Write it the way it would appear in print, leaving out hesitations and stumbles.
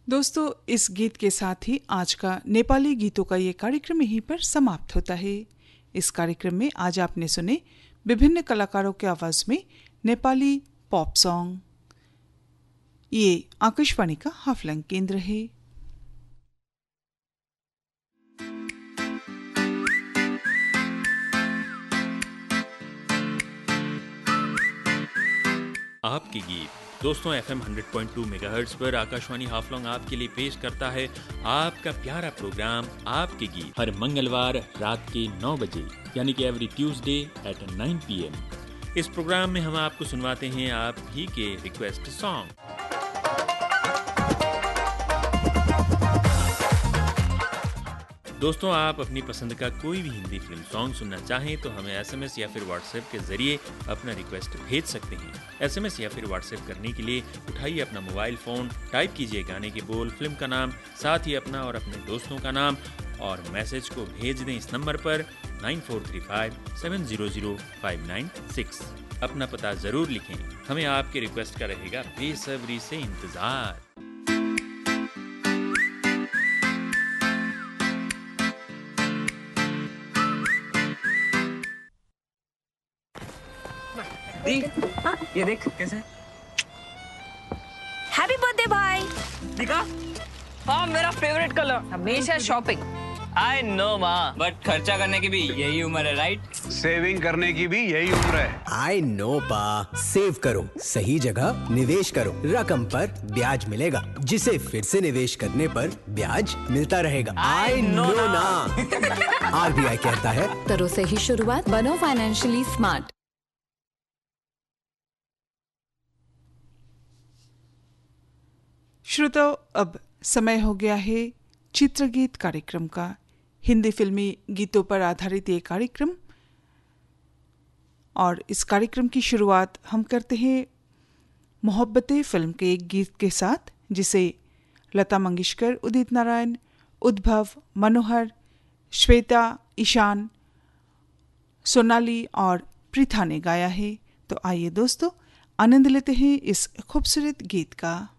दोस्तों, इस गीत के साथ ही आज का नेपाली गीतों का ये कार्यक्रम यहीं पर समाप्त होता है। इस कार्यक्रम में आज आपने सुने विभिन्न कलाकारों के आवाज में नेपाली पॉप सॉन्ग। ये आकाशवाणी का हाफलंग केंद्र है। आपके गीत दोस्तों FM 100.2 मेगाहर्ट्ज पर आकाशवाणी हाफलॉन्ग आपके लिए पेश करता है आपका प्यारा प्रोग्राम आपके गीत हर मंगलवार रात के 9 बजे यानी कि एवरी ट्यूसडे एट 9 PM। इस प्रोग्राम में हम आपको सुनवाते हैं आप ही के रिक्वेस्ट सॉन्ग। दोस्तों, आप अपनी पसंद का कोई भी हिंदी फिल्म सॉन्ग सुनना चाहें तो हमें SMS या फिर व्हाट्सएप के जरिए अपना रिक्वेस्ट भेज सकते हैं। SMS या फिर व्हाट्सएप करने के लिए उठाइए अपना मोबाइल फ़ोन, टाइप कीजिए गाने के बोल, फिल्म का नाम, साथ ही अपना और अपने दोस्तों का नाम और मैसेज को भेज दें इस नंबर पर 9435700596। अपना पता ज़रूर लिखें, हमें आपके रिक्वेस्ट का रहेगा बेसब्री से इंतज़ार। ये देख कैसे। हैप्पी बर्थडे भाई। दिखा। हाँ, मेरा फेवरेट कलर। हमेशा शॉपिंग। आई नो माँ, बट खर्चा करने की भी यही उम्र है, राइट? सेविंग करने की भी यही उम्र है। आई नो पा, सेव करो, सही जगह निवेश करो, रकम पर ब्याज मिलेगा, जिसे फिर से निवेश करने पर ब्याज मिलता रहेगा। आई नो ना। RBI कहता है, करो सही शुरुआत, बनो फाइनेंशियली स्मार्ट। श्रोताओ, अब समय हो गया है चित्रगीत कार्यक्रम का। हिंदी फिल्मी गीतों पर आधारित ये कार्यक्रम, और इस कार्यक्रम की शुरुआत हम करते हैं मोहब्बतें फिल्म के एक गीत के साथ, जिसे लता मंगेशकर, उदित नारायण, उद्भव, मनोहर, श्वेता, ईशान, सोनाली और प्रीथा ने गाया है। तो आइए दोस्तों, आनंद लेते हैं इस खूबसूरत गीत का।